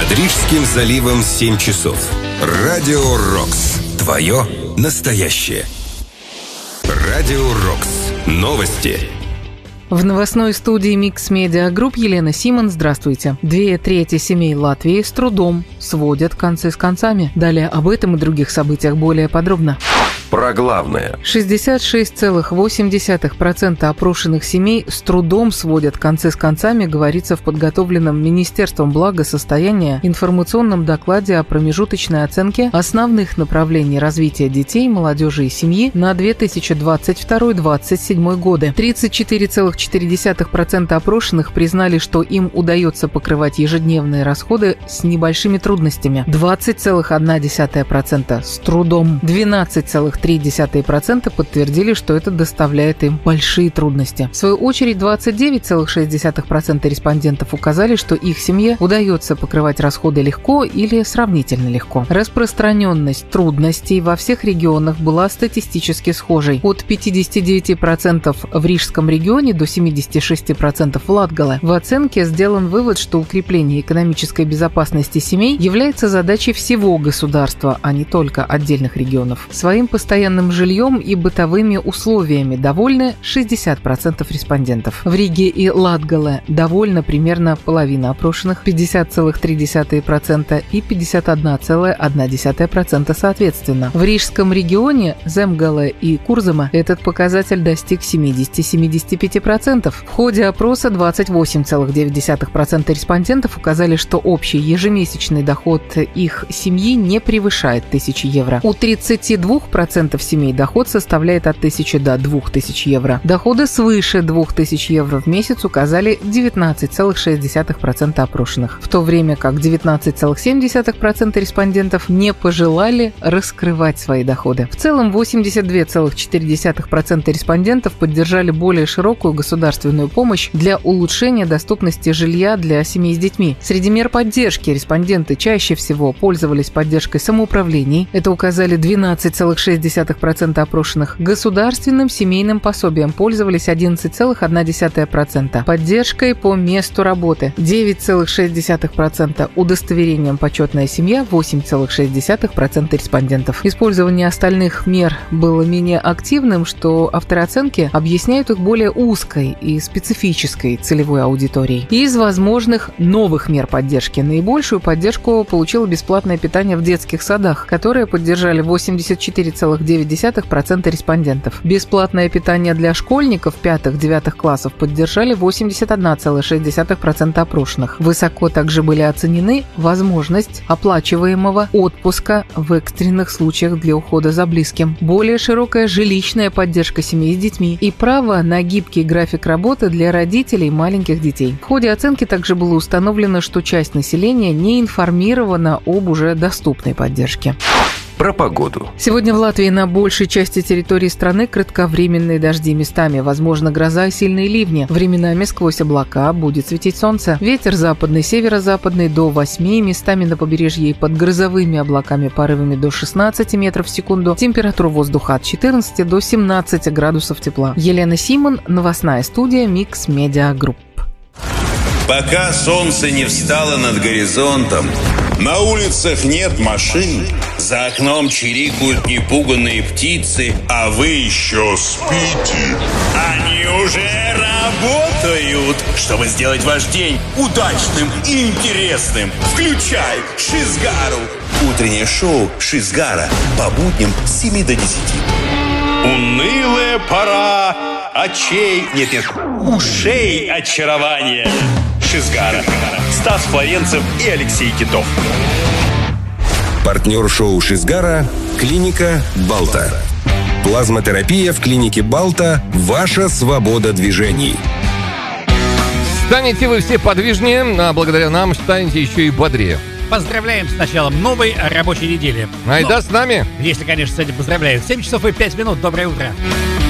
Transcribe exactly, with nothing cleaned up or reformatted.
Над Рижским заливом семь часов. Радио Рокс. Твое настоящее. Радио Рокс. Новости. В новостной студии Mix Media Group Елена Симон. Здравствуйте. Две трети семей Латвии с трудом сводят концы с концами. Далее об этом и других событиях более подробно. Про главное. шестьдесят шесть целых восемь десятых процента опрошенных семей с трудом сводят концы с концами, говорится в подготовленном Министерством благосостояния информационном докладе о промежуточной оценке основных направлений развития детей, молодежи и семьи на две тысячи двадцать второй — две тысячи двадцать седьмой годы. тридцать четыре целых четыре десятых процента опрошенных признали, что им удается покрывать ежедневные расходы с небольшими трудностями. двадцать целых одна десятая процента с трудом. двенадцать целых три десятых процента подтвердили, что это доставляет им большие трудности. В свою очередь, двадцать девять целых шесть десятых процента респондентов указали, что их семье удается покрывать расходы легко или сравнительно легко. Распространенность трудностей во всех регионах была статистически схожей. От пятьдесят девять процентов в Рижском регионе до семьдесят шесть процентов в Латгале. В оценке сделан вывод, что укрепление экономической безопасности семей является задачей всего государства, а не только отдельных регионов. Своим постоянным жильем и бытовыми условиями довольны шестьдесят процентов респондентов. В Риге и Латгале довольна примерно половина опрошенных, пятьдесят целых три десятых процента и пятьдесят один целых одна десятая процента соответственно. В Рижском регионе, Земгале и Курзаме этот показатель достиг семьдесят — семьдесят пять процентов. В ходе опроса двадцать восемь целых девять десятых процента респондентов указали, что общий ежемесячный доход их семьи не превышает тысячи евро. У тридцати двух процентов семей доход составляет от тысячи до двух тысяч евро. Доходы свыше двух тысяч евро в месяц указали девятнадцать целых шесть десятых процента опрошенных, в то время как девятнадцать целых семь десятых процента респондентов не пожелали раскрывать свои доходы. В целом восемьдесят два целых четыре десятых процента респондентов поддержали более широкую государственную помощь для улучшения доступности жилья для семей с детьми. Среди мер поддержки респонденты чаще всего пользовались поддержкой самоуправлений. Это указали двенадцать целых шесть десятых процента опрошенных. Государственным семейным пособием пользовались одиннадцать целых одна десятая процента. Поддержкой по месту работы девять целых шесть десятых процента. Удостоверением «Почетная семья» восемь целых шесть десятых процента респондентов. Использование остальных мер было менее активным, что авторы оценки объясняют их более узкой и специфической целевой аудиторией. Из возможных новых мер поддержки наибольшую поддержку получило бесплатное питание в детских садах, которое поддержали восемьдесят четыре целых девять десятых процента респондентов. Бесплатное питание для школьников пятых-девятых классов поддержали восемьдесят один целых шесть десятых процента опрошенных. Высоко также были оценены возможность оплачиваемого отпуска в экстренных случаях для ухода за близким, более широкая жилищная поддержка семей с детьми и право на гибкий график работы для родителей маленьких детей. В ходе оценки также было установлено, что часть населения не информирована об уже доступной поддержке. Про погоду. Сегодня в Латвии на большей части территории страны кратковременные дожди, местами возможно гроза и сильные ливни. Временами сквозь облака будет светить солнце. Ветер западный, северо-западный до восьми, местами на побережье и под грозовыми облаками порывами до шестнадцати метров в секунду. Температура воздуха от четырнадцати до семнадцати градусов тепла. Елена Симон, новостная студия Mix Media Group. Пока солнце не встало над горизонтом, на улицах нет машин, за окном чирикают непуганные птицы, а вы еще спите. Они уже работают, чтобы сделать ваш день удачным и интересным. Включай Шизгару. Утреннее шоу Шизгара по будням с семи до десяти. Унылая пора очей, нет, нет, ушей очарования. Шизгара. Стас Флоренцев и Алексей Китов. Партнер шоу Шизгара – клиника Балта. Плазмотерапия в клинике Балта – ваша свобода движений. Станете вы все подвижнее, а благодаря нам станете еще и бодрее. Поздравляем с началом новой рабочей недели. Айда с нами. Если, конечно, с этим поздравляют. семь часов и пять минут. Доброе утро.